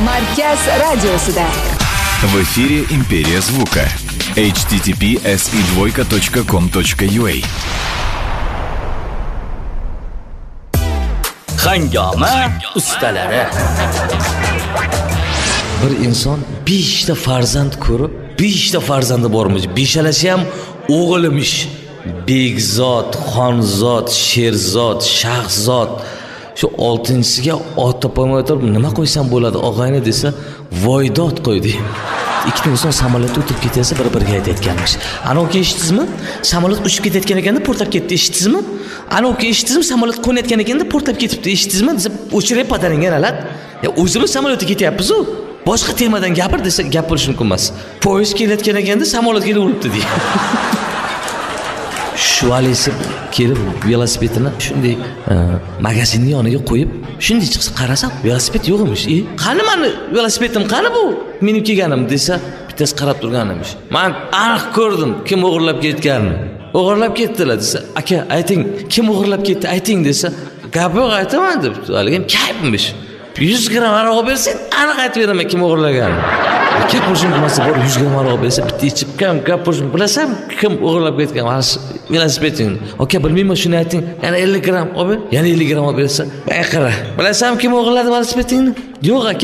Markaz radiosida. В эфире «Империя звука». http://si2.com.ua Hangama ustalari. Bir inson 5 ta farzand ko'rib, 5 ta farzandi bormish. Beshalasi ham o'g'ilmish. Begzod, Xonzod, Sherzod, Shahzod. Shu 6-siga ot topolmay o'tirib, nima qo'ysam bo'ladi og'ayni desa, Voydod qo'ydi. Ikkita inson samolyotda o'tib ketsa, bir-biriga aytayotganmish. Ana o'ki eshitdingizmi? Samolyot uchib ketayotgan ekanda portlab ketdi, eshitdingizmi? Ana o'ki eshitdingizmi? Samolyot qo'nayotgan ekanda portlab ketibdi, eshitdingizmi? Desa, o'chirib padaringga alat. Ya o'zimiz samolyotga ketyapmiz-ku. Boshqa temadan gapir desa, gap bo'lishi mumkin emas. Poyezd kelayotgan ekanda samolyot kelib uribdi deydi. Shu alisi kelib velosipedini shunday magazinning yoniga qo'yib, shunday chiqsa qarasam, velosiped yo'q emish. Qani meni velosipedim, qani bu? Mening kelganim desa, bittasi qarab turgan emish. Men aniq ko'rdim kim o'g'irlab ketganini. O'g'irlab ketdilar desa, aka ayting, kim o'g'irlab ketdi ayting desa, gap yo'q aytaman deb, haligim kayfmish. 100 gram aroq bersang, aniq aytib beraman kim o'g'irlaganini. Gap bo'lsin bo'lmasa bor 100 gram aroq bersa, bitta ichib gap bo'lsin, bilasam kim o'g'irlab ketgan velosipedingni. Aka bilmayman, shuni ayting. Yana 50 gram olib, yana 50 gram olib bersa, qara. Bilasam kim o'g'irladi velosipedingni? Yo'q aka.